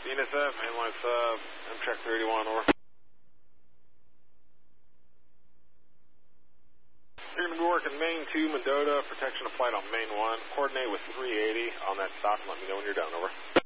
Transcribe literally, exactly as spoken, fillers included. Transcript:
Venus F, mainline sub, Amtrak three eighty-one, over. You're going to be working main two, Mendota, protection of flight on main one. Coordinate with three eighty on that stop and let me know when you're done, over.